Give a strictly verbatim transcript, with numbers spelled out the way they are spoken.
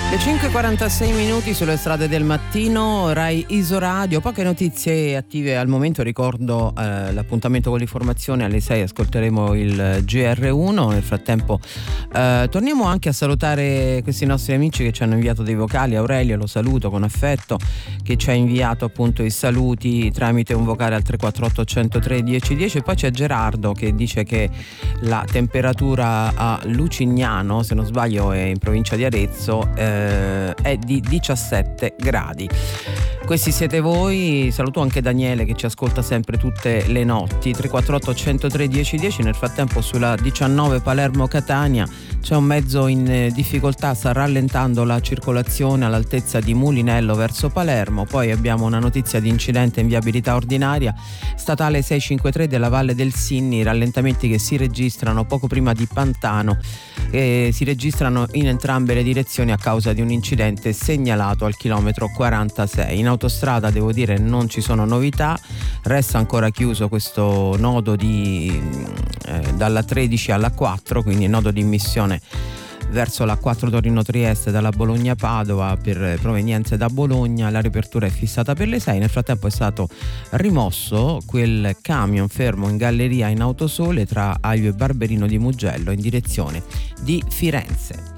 Le cinque e quarantasei minuti sulle strade del mattino, Rai Isoradio. Poche notizie attive al momento, ricordo eh, l'appuntamento con l'informazione alle sei, ascolteremo il G R uno. Nel frattempo eh, torniamo anche a salutare questi nostri amici che ci hanno inviato dei vocali. Aurelio, lo saluto con affetto, che ci ha inviato appunto i saluti tramite un vocale al tre quattro otto uno zero tre uno zero uno zero. E poi c'è Gerardo che dice che la temperatura a Lucignano, se non sbaglio è in provincia di Arezzo, eh, è di diciassette gradi. Questi siete voi. Saluto anche Daniele che ci ascolta sempre tutte le notti. Tre quattro otto uno zero tre uno zero uno zero. Nel frattempo sulla diciannove Palermo-Catania c'è un mezzo in difficoltà, sta rallentando la circolazione all'altezza di Mulinello verso Palermo. Poi abbiamo una notizia di incidente in viabilità ordinaria statale seicentocinquantatré della Valle del Sinni, rallentamenti che si registrano poco prima di Pantano e si registrano in entrambe le direzioni a causa di un incidente segnalato al chilometro quarantasei. In autostrada devo dire non ci sono novità, resta ancora chiuso questo nodo di eh, dalla tredici alla quattro, quindi nodo di immissione verso la quattro Torino-Trieste dalla Bologna-Padova per provenienze da Bologna. La riapertura è fissata per le sei. Nel frattempo è stato rimosso quel camion fermo in galleria in Autosole tra Aglio e Barberino di Mugello in direzione di Firenze.